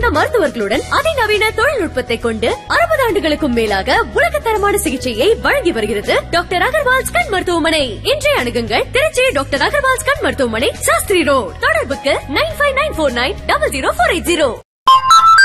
சிறந்த மருத்துவர்களுடன் அதிநவீன தொழில்நுட்பத்தை கொண்டு 60 ஆண்டுகளுக்கும் மேலாக உலகத்தரமான சிகிச்சையை வழங்கி வருகிறது டாக்டர் அகர்வால்ஸ் கண் மருத்துவமனை. இன்றைய அணுகுங்கள் திருச்சி டாக்டர் அகர்வால்ஸ் கண் மருத்துவமனை, சாஸ்திரி ரோட். தொடர்புக்கு 9594900480.